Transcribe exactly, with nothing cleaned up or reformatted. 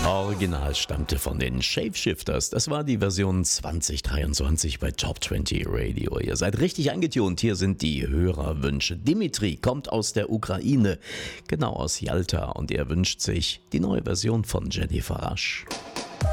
Original stammte von den Shapeshifters. Das war die Version zwanzig dreiundzwanzig bei Top zwanzig Radio. Ihr seid richtig eingetunt. Hier sind die Hörerwünsche. Dimitri kommt aus der Ukraine, genau aus Jalta, und er wünscht sich die neue Version von Jennifer Rush.